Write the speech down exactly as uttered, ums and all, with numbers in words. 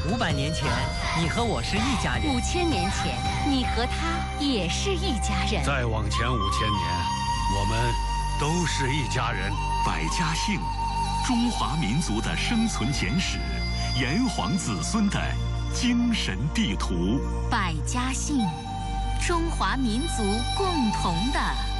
五百年前，你和我是一家人； 五千年前，你和他也是一家人； 再往前五千年，我们都是一家人。 百家姓，中华民族的生存简史，炎黄子孙的精神地图。 百家姓，中华民族共同的